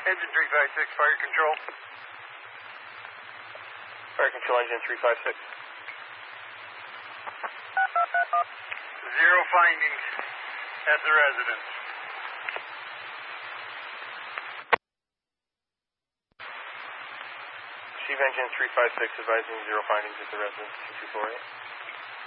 Engine 356, fire control. Fire control, engine 356. Zero findings at the residence. Chief engine 356 advising zero findings at the residence 2248.